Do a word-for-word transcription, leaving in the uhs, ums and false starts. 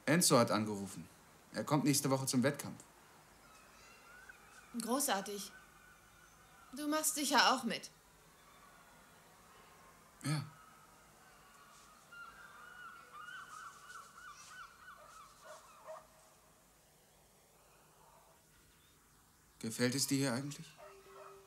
Enzo hat angerufen. Er kommt nächste Woche zum Wettkampf. Großartig. Du machst sicher auch mit. Ja. Gefällt es dir hier eigentlich?